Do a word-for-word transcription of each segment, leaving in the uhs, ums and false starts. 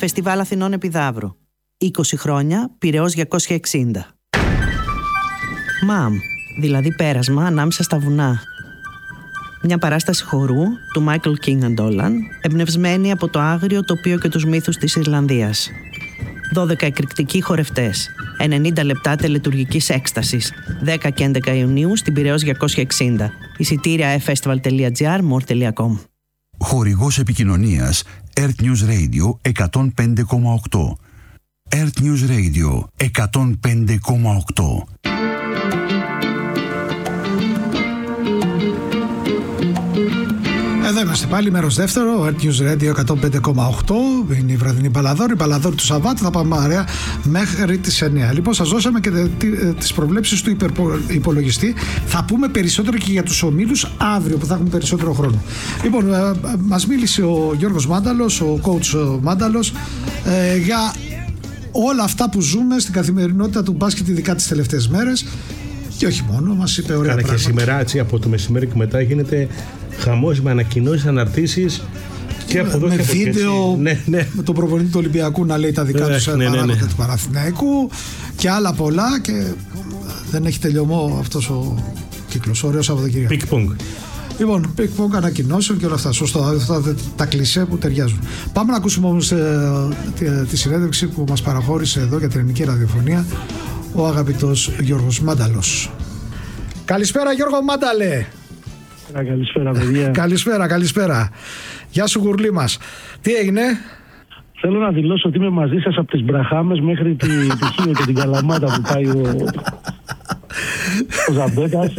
Φεστιβάλ Αθηνών Επιδαύρου. είκοσι χρόνια, Πειραιώς διακόσια εξήντα. Μαμ, δηλαδή πέρασμα ανάμεσα στα βουνά. Μια παράσταση χορού του Μάικλ Κίνγκ-Ντόλαν, εμπνευσμένη από το άγριο τοπίο και τους μύθους της Ιρλανδίας. δώδεκα εκρηκτικοί χορευτές, ενενήντα λεπτά τελετουργικής έκστασης, δέκα και έντεκα Ιουνίου στην Πειραιώς διακόσια εξήντα. Εισιτήρια εφ φεστιβάλ τελεία τζι άρ, μορ τελεία κομ. Χορηγός επικοινωνίας Earth News Radio εκατόν πέντε κόμμα οκτώ. Earth News Radio εκατόν πέντε κόμμα οκτώ. Εδώ είμαστε πάλι, μέρος δεύτερο, Earth News Radio εκατόν πέντε κόμμα οκτώ. Είναι η βραδινή Παλαδόρη, η Παλαδόρη του Σαββάτου. Θα πάμε αρέα μέχρι τις εννιά. Λοιπόν, σας δώσαμε και τις προβλέψεις του υπολογιστή. Θα πούμε περισσότερο και για τους ομίλους αύριο που θα έχουμε περισσότερο χρόνο. Λοιπόν, μας μίλησε ο Γιώργος Μάνταλος, ο coach Μάνταλος, ε, για όλα αυτά που ζούμε στην καθημερινότητα του μπάσκετ, ειδικά τις τελευταίες μέρες. Και όχι μόνο, μας είπε ωραία πράγματα. Και σήμερα, έτσι, από το μεσημέρι και μετά γίνεται χαμός με ανακοινώσεις, αναρτήσεις και από εδώ με και από βίντεο, ναι, ναι. με τον προπονητή του Ολυμπιακού να λέει τα δικά του σε ναι, ναι, ναι. του Παναθηναϊκού και άλλα πολλά, και δεν έχει τελειωμό αυτός ο κύκλος. Ωραίο Σαββατοκύριακο. Πικ-πονγκ. Λοιπόν, πικ-πονγκ, ανακοινώσεων και όλα αυτά. Σωστό, αυτά τα κλισέ που ταιριάζουν. Πάμε να ακούσουμε όμως ε, τη, τη συνέντευξη που μας παραχώρησε εδώ για την ελληνική ραδιοφωνία ο αγαπητός Γιώργος Μάνταλος. Καλησπέρα Γιώργο Μάνταλε. Καλησπέρα παιδιά. Καλησπέρα, καλησπέρα. Γεια σου γουρλί μας. Τι έγινε? Θέλω να δηλώσω ότι είμαι μαζί σας από τις Μπραχάμες μέχρι τη Χίο και την Καλαμάτα που πάει ο, ο Ζαμπέτας.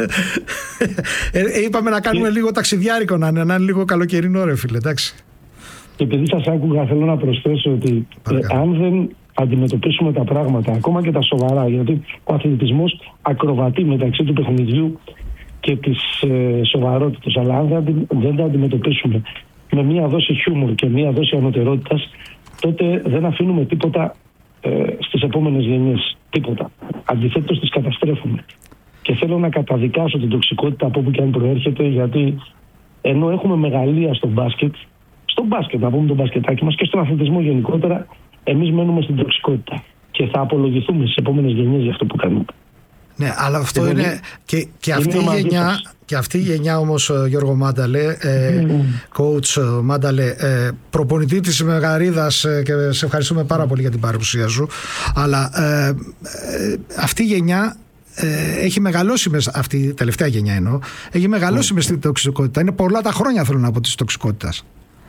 ε, είπαμε να κάνουμε και... λίγο ταξιδιάρικο, να είναι, να είναι λίγο καλοκαιρινό ρε φίλε, εντάξει. Και επειδή σας άκουγα, θέλω να προσθέσω ότι ε, αν δεν αντιμετωπίσουμε τα πράγματα, ακόμα και τα σοβαρά, γιατί ο αθλητισμός ακροβατεί μεταξύ του παιχνιδιού και της ε, σοβαρότητας, αλλά αν δεν, δεν τα αντιμετωπίσουμε με μία δόση χιούμορ και μία δόση ανωτερότητας, τότε δεν αφήνουμε τίποτα ε, στις επόμενες γενιές. Τίποτα. Αντιθέτως τις καταστρέφουμε. Και θέλω να καταδικάσω την τοξικότητα από όπου και αν προέρχεται, γιατί ενώ έχουμε μεγαλεία στο μπάσκετ, στο μπάσκετ να πούμε το μπασκετάκι μας και στον αθλητισμό γενικότερα, εμείς μένουμε στην τοξικότητα. Και θα απολογηθούμε στις επόμενες γενιές για αυτό που κάνουμε. Ναι, αλλά αυτό είναι, είναι και, και, αυτή η γενιά, και αυτή η γενιά όμως, Γιώργο Μάνταλε, ε, mm. coach Μάνταλε, ε, προπονητή της Μεγαρίδας, ε, και σε ευχαριστούμε πάρα πολύ για την παρουσία σου, αλλά ε, ε, αυτή η γενιά ε, έχει μεγαλώσει μες, αυτή η τελευταία γενιά εννοώ, έχει μεγαλώσει mm. μες στην τοξικότητα. Είναι πολλά τα χρόνια, θέλω να πω, της τοξικότητας.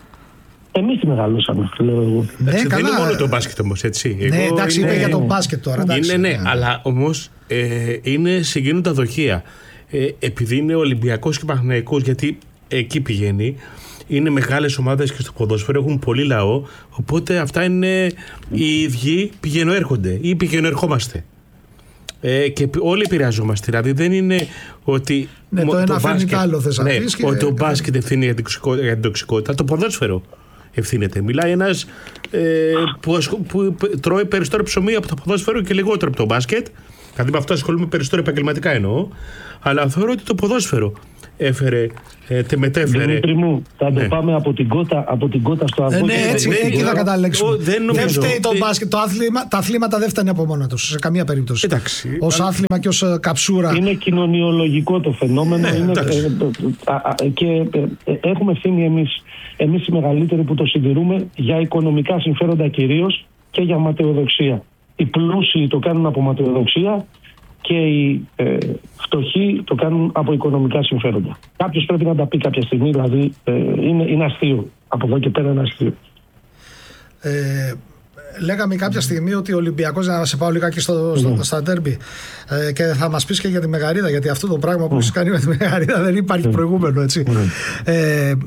Εμείς τη μεγαλώσαμε, λέω εγώ. Ναι, εντάξει, καλά. Δεν είναι μόνο το μπάσκετ όμως, έτσι. Ναι, εγώ εντάξει, είναι... είπε για το μπάσκετ τώρα. Εντάξει, είναι, ναι, ναι, αλλά όμως ε, είναι συγκίνητα δοχεία. Ε, επειδή είναι Ολυμπιακός και Παναθηναϊκός, γιατί εκεί πηγαίνει, είναι μεγάλες ομάδες και στο ποδόσφαιρο, έχουν πολύ λαό, οπότε αυτά είναι οι ίδιοι πηγαίνω-έρχονται ή πηγαίνω-ερχόμαστε. Ε, και όλοι επηρεαζόμαστε. Δηλαδή δεν είναι ότι. Ναι, το ένα αφήνει το άλλο, θες να ναι, πεις. Και... ότι το μπάσκετ ευθύνει για την τοξικότητα, το ποδόσφαιρο ευθύνεται. Μιλάει ένας ε, που, που τρώει περισσότερο ψωμί από το ποδόσφαιρο και λιγότερο από το μπάσκετ. Δηλαδή με αυτό ασχολούμαι περισσότερο επαγγελματικά εννοώ. Αλλά θεωρώ ότι το ποδόσφαιρο έφερε, ε, τε μετέφερε. Δημήτρη μου, θα το ναι. πάμε από την κότα, από την κότα στο αυγό. Ε, ναι, έτσι, εκεί θα καταλέξουμε. Δεν, δεν φταίει το μπάσκετ. Το άθλημα, τα αθλήματα δεν φτάνει από μόνα τους σε καμία περίπτωση. Εντάξει, ως αλλά... άθλημα και ως καψούρα. Είναι κοινωνιολογικό το φαινόμενο. Ναι, είναι, ε, α, α, και ε, έχουμε ευθύνη εμείς, εμείς οι μεγαλύτεροι που το συντηρούμε για οικονομικά συμφέροντα κυρίως και για ματαιοδοξία. Οι πλούσιοι το κάνουν από ματαιοδοξία και οι ε, φτωχοί το κάνουν από οικονομικά συμφέροντα. Κάποιος πρέπει να τα πει κάποια στιγμή, δηλαδή ε, είναι, είναι αστείο. Από εδώ και πέρα είναι αστείο. Ε, λέγαμε κάποια στιγμή ότι ο Ολυμπιακός, να σε πάω λιγάκι στο, στο, mm. στα ντέρμπι, ε, και θα μας πεις και για τη Μεγαρίδα, γιατί αυτό το πράγμα που mm. έχεις κάνει με τη Μεγαρίδα δεν υπάρχει mm. προηγούμενο, έτσι. Mm. Ε, ε, ε,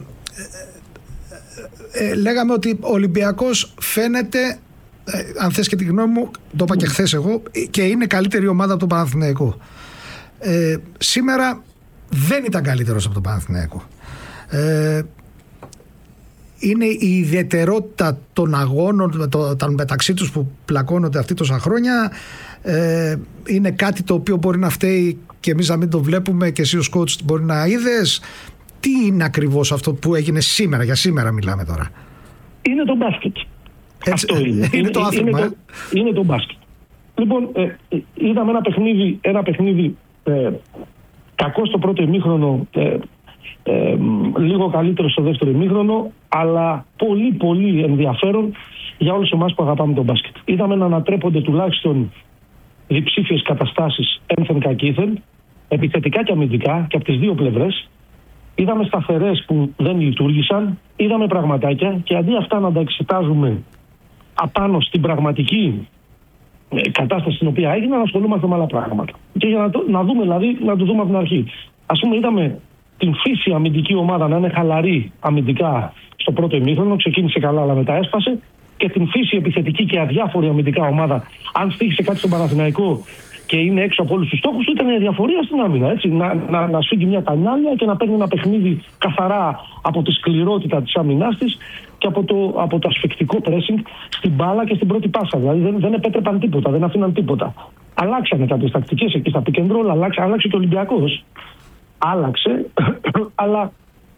ε, λέγαμε ότι ο Ολυμπιακός φαίνεται, Ε, αν θες και τη γνώμη μου, το είπα και χθες εγώ, και είναι καλύτερη ομάδα από τον Παναθηναϊκό. Ε, σήμερα δεν ήταν καλύτερος από τον Παναθηναϊκό. Ε, είναι η ιδιαιτερότητα των αγώνων το, τα μεταξύ τους που πλακώνονται αυτοί τόσα χρόνια. Ε, είναι κάτι το οποίο μπορεί να φταίει και εμείς να μην το βλέπουμε, και εσύ ως coach μπορεί να είδες. Τι είναι ακριβώς αυτό που έγινε σήμερα? Για σήμερα μιλάμε τώρα. Είναι το μπάσκετ. Έτσι, Αυτό είναι. είναι το άθλημα. Είναι, το, είναι το μπάσκετ. Λοιπόν, ε, είδαμε ένα παιχνίδι, ένα παιχνίδι ε, κακό στο πρώτο ημίχρονο, ε, ε, λίγο καλύτερο στο δεύτερο ημίχρονο, αλλά πολύ πολύ ενδιαφέρον για όλους εμάς που αγαπάμε τον μπάσκετ. Είδαμε να ανατρέπονται τουλάχιστον διψήφιες καταστάσεις ένθεν κακήθεν, επιθετικά και αμυντικά και από τις δύο πλευρές. Είδαμε σταθερές που δεν λειτουργήσαν, είδαμε πραγματάκια και αντί αυτά να τα εξετάζουμε απάνω στην πραγματική κατάσταση στην οποία έγινε, να ασχολούμαστε με άλλα πράγματα. Και για να, το, να δούμε, δηλαδή, να το δούμε από την αρχή. Ας πούμε, είδαμε την φύση αμυντική ομάδα να είναι χαλαρή αμυντικά στο πρώτο ημίχρονο, ξεκίνησε καλά, αλλά μετά έσπασε. Και την φύση επιθετική και αδιάφορη αμυντικά ομάδα, αν στήχησε κάτι στον Παναθηναϊκό και είναι έξω από όλους τους στόχους, ήταν η αδιαφορία στην άμυνα. Έτσι. Να, να, να σφίγγει μια κανάλια και να παίρνει ένα παιχνίδι καθαρά από τη σκληρότητα της άμυνάς της και από το, από το ασφικτικό pressing στην μπάλα και στην πρώτη πάσα. Δηλαδή δεν, δεν επέτρεπαν τίποτα, δεν αφήναν τίποτα. Αλλάξανε κάποιες τακτικές εκεί στα pick and roll, άλλαξε, άλλαξε και ο Ολυμπιακός. Άλλαξε, αλλά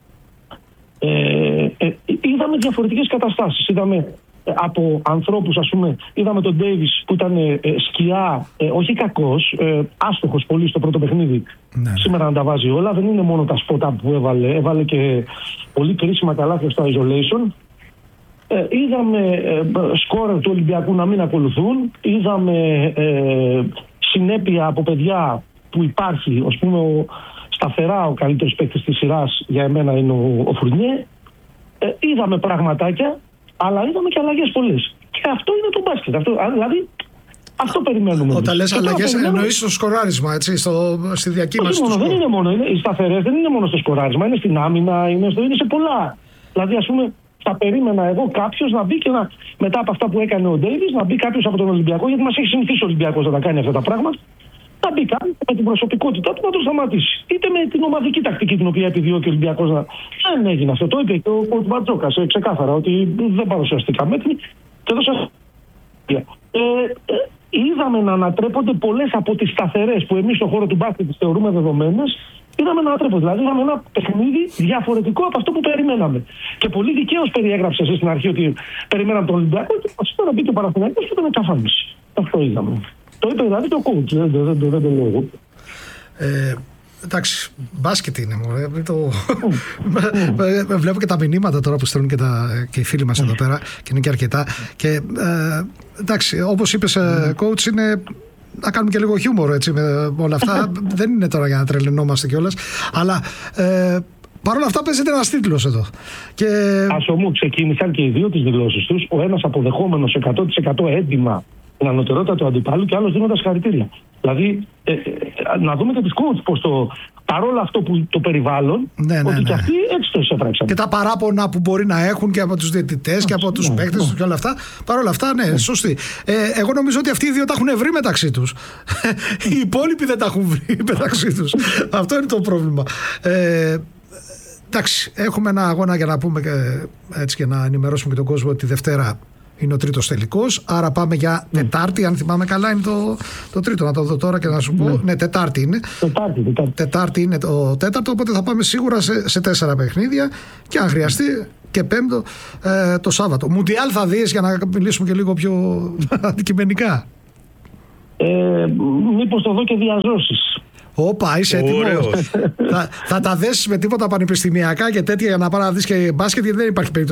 ε, ε, είδαμε διαφορετικές καταστάσεις. Είδαμε από ανθρώπους, ας πούμε, είδαμε τον Ντέιβις που ήταν ε, σκιά, ε, όχι κακός, ε, άστοχος πολύ στο πρώτο παιχνίδι. Ναι. Σήμερα να τα βάζει όλα. Δεν είναι μόνο τα spot-up που έβαλε, έβαλε και πολύ κρίσιμα καλάθια στο isolation. Ε, είδαμε ε, σκόρερ του Ολυμπιακού να μην ακολουθούν. Είδαμε ε, συνέπεια από παιδιά που υπάρχει, ας πούμε, ο, σταθερά ο καλύτερος παίκτης της σειράς για εμένα είναι ο, ο Φουρνιέ. Ε, είδαμε πραγματάκια. Αλλά είδαμε και αλλαγές πολλές. Και αυτό είναι το μπάσκετ. Αυτό, δηλαδή, αυτό περιμένουμε. Όταν λες αλλαγές, περιμένουμε... εννοείς στο σκοράρισμα, έτσι, στο, στη διακύμαση του σκορ. Δεν είναι μόνο, είναι, οι σταθερές δεν είναι μόνο στο σκοράρισμα, είναι στην άμυνα, είναι, στο, είναι σε πολλά. Δηλαδή, ας πούμε, θα περίμενα εγώ κάποιος να μπει και να, μετά από αυτά που έκανε ο Ντέιβις, να μπει κάποιος από τον Ολυμπιακό, γιατί μας έχει συνηθίσει ο Ολυμπιακός να τα κάνει αυτά τα πράγματα. Να μπει κάποιος με την προσωπικότητά του να το σταματήσει. Είτε με την ομαδική τακτική την οποία επιδιώκει ο Ολυμπιακός να. Δεν έγινε αυτό. Το είπε και ο Κότ Μπαρτζόκας ξεκάθαρα ότι δεν παρουσιαστικά μέτρη και έδωσε. Ε, ε, είδαμε να ανατρέπονται πολλές από τις σταθερές που εμείς στον χώρο του μπάσκετ τις θεωρούμε δεδομένες. Είδαμε να ανατρέπονται. Δηλαδή, είδαμε ένα παιχνίδι διαφορετικό από αυτό που περιμέναμε. Και πολύ δικαίως περιέγραψε εσύ στην αρχή ότι περιμέναμε τον Ολυμπιακό και τώρα μπήκε ο Παναθηναϊκός και ήταν εξαφάνιση. Αυτό είδαμε. Το είπε δηλαδή το coach, δεν, δεν, δεν, δεν το λέω εγώ. Ε, εντάξει, μπάσκετ είναι μου. Το... Βλέπω και τα μηνύματα τώρα που στέλνουν και, τα, και οι φίλοι μας εδώ πέρα και είναι και αρκετά. Και ε, εντάξει, όπως είπες coach, είναι να κάνουμε και λίγο χιούμορ έτσι, με όλα αυτά. Δεν είναι τώρα για να τρελαινόμαστε κιόλας. Αλλά ε, παρ' όλα αυτά παίζεται ένας τίτλος εδώ. Και... Ας ομού ξεκίνησαν και οι δύο τις δηλώσεις τους. Ο ένας αποδεχόμενος εκατό τοις εκατό έντιμα την ανωτερότητα του αντιπάλου και άλλος δίνοντας χαρητήρια. Δηλαδή, ε, ε, να δούμε και τις coach πως το, παρόλο αυτό που το περιβάλλον, ναι, ναι, ότι ναι. και αυτοί έτσι το εισέφραξαν. Και τα παράπονα που μπορεί να έχουν και από τους διαιτητές και από τους ναι, παίκτες ναι. και όλα αυτά, παρόλα αυτά, ναι, ναι. σωστή. Ε, εγώ νομίζω ότι αυτοί οι δύο τα έχουν βρει μεταξύ τους. Οι υπόλοιποι δεν τα έχουν βρει μεταξύ τους. Αυτό είναι το πρόβλημα. Ε, εντάξει, έχουμε ένα αγώνα για να πούμε και, έτσι, και να ενημερώσουμε και τον κόσμο ότι τη Δευτέρα είναι ο τρίτος τελικός, άρα πάμε για mm. Τετάρτη, αν θυμάμαι καλά είναι το, το τρίτο, να το δω τώρα και να σου πω, mm. ναι Τετάρτη είναι Τετάρτη, τετάρτη. Τετάρτη είναι το τέταρτο, οπότε θα πάμε σίγουρα σε, σε τέσσερα παιχνίδια και αν χρειαστεί και πέμπτο ε, το Σάββατο. Μουντιάλ θα δεις για να μιλήσουμε και λίγο πιο αντικειμενικά? Ε, μήπως το δω και διαζώσεις. Όπα, είσαι έτοιμος. θα, θα τα δέσεις με τίποτα πανεπιστημιακά και τέτοια για να πάρει να δεις και μπάσκετ, γιατί δεν υπάρχει περίπτωση